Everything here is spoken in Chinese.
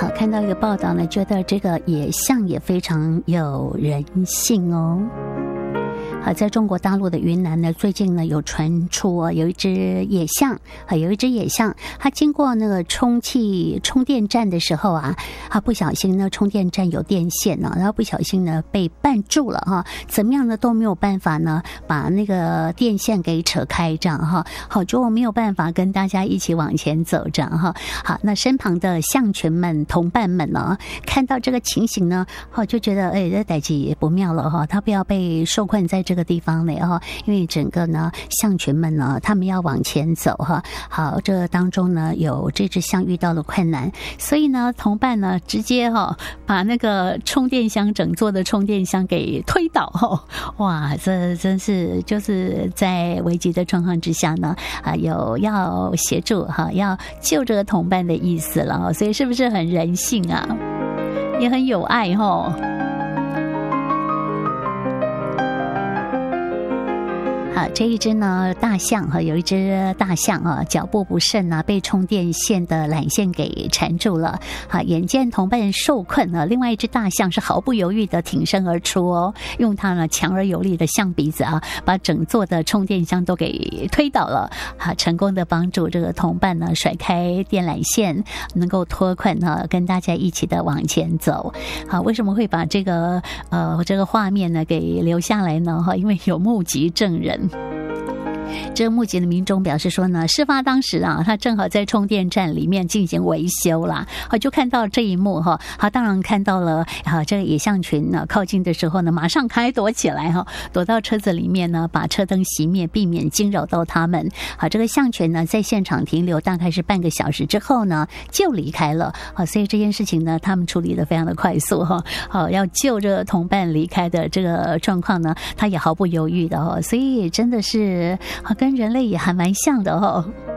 好，看到一个报道呢，觉得这个野象也非常有人性哦。好，在中国大陆的云南呢，最近呢有传出有一只野象，它经过那个充电站的时候啊，它不小心呢，充电站有电线呢，然后不小心呢被绊住了哈，怎么样呢都没有办法呢把那个电线给扯开这样哈，好，就没有办法跟大家一起往前走这样哈。好，那身旁的象群们、同伴们呢，看到这个情形呢，好就觉得这代志也不妙了哈，他不要被受困在这个地方呢哈，因为整个呢象群们呢，他们要往前走哈。好，这当中呢有这只象遇到了困难，所以呢同伴呢直接把那个整座的充电箱给推倒哈。哇，这真是就是在危急的状况之下呢有要协助要救这个同伴的意思了，所以是不是很人性啊，也很有爱哈。好，这一只呢大象有一只大象脚步不慎被充电线的缆线给缠住了。好，眼见同伴受困另外一只大象是毫不犹豫的挺身而出用它呢强而有力的象鼻子把整座的充电箱都给推倒了。好，成功的帮助这个同伴呢甩开电缆线，能够脱困跟大家一起的往前走。好，为什么会把这个画面呢给留下来呢？因为有目击证人。这个目击的民众表示说呢，事发当时他正好在充电站里面进行维修啦，就看到这一幕他当然看到了这个野象群靠近的时候呢，马上开躲起来躲到车子里面呢，把车灯熄灭，避免惊扰到他们。好，这个象群呢在现场停留大概是半个小时之后呢就离开了。好，所以这件事情呢他们处理得非常的快速好，要救这个同伴离开的这个状况呢，他也毫不犹豫的所以真的是跟人类也还蛮像的